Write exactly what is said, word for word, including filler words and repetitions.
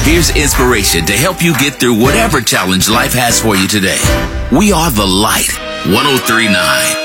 Here's inspiration to help you get through whatever challenge life has for you today. We are the Light. one oh three point nine